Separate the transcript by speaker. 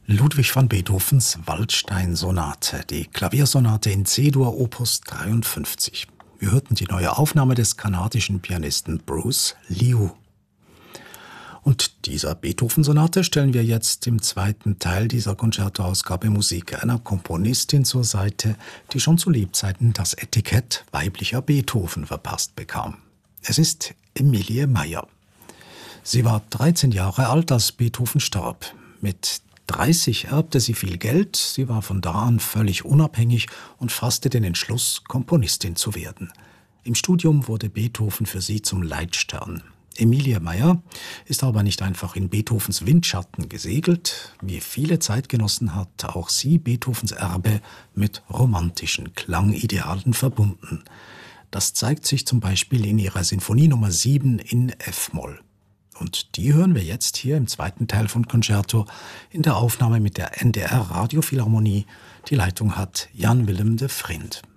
Speaker 1: Ludwig van Beethovens Waldstein-Sonate, die Klaviersonate in C-Dur Opus 53. Wir hörten die neue Aufnahme des kanadischen Pianisten Bruce Liu. Und dieser Beethoven-Sonate stellen wir jetzt im zweiten Teil dieser Concerto-Ausgabe Musik einer Komponistin zur Seite, die schon zu Lebzeiten das Etikett weiblicher Beethoven verpasst bekam. Es ist Emilie Meyer. Sie war 13 Jahre alt, als Beethoven starb. Mit 30 erbte sie viel Geld, sie war von da an völlig unabhängig und fasste den Entschluss, Komponistin zu werden. Im Studium wurde Beethoven für sie zum Leitstern. Emilie Meyer ist aber nicht einfach in Beethovens Windschatten gesegelt. Wie viele Zeitgenossen hat auch sie Beethovens Erbe mit romantischen Klangidealen verbunden. Das zeigt sich zum Beispiel in ihrer Sinfonie Nummer 7 in F-Moll. Und die hören wir jetzt hier im zweiten Teil von Concerto in der Aufnahme mit der NDR Radiophilharmonie. Die Leitung hat Jan Willem de Vriend.